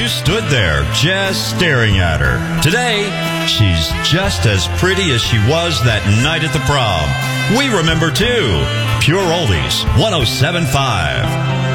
You stood there just staring at her. Today, she's just as pretty as she was that night at the prom. We remember too. Pure Oldies 107.5.